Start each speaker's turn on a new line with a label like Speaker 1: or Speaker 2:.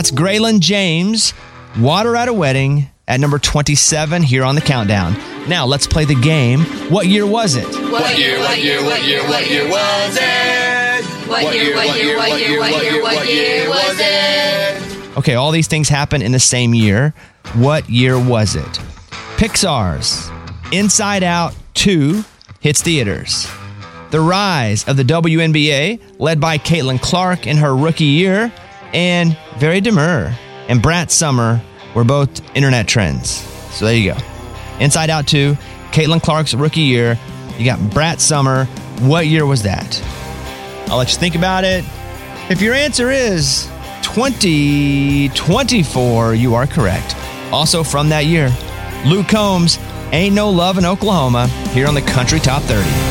Speaker 1: That's Graylin James, Water at a Wedding, at number 27 here on the countdown. Now, let's play the game. What year was it?
Speaker 2: What year was it? What year was it?
Speaker 1: Okay, all these things happen in the same year. What year was it? Pixar's Inside Out 2 hits theaters. The rise of the WNBA, led by Caitlin Clark in her rookie year, and Very Demure and Brat Summer were both internet trends. So there you go. Inside Out 2, Caitlin Clark's rookie year. You got Brat Summer. What year was that? I'll let you think about it. If your answer is 2024, you are correct. Also from that year, Luke Combs, Ain't No Love in Oklahoma, here on the Country Top 30.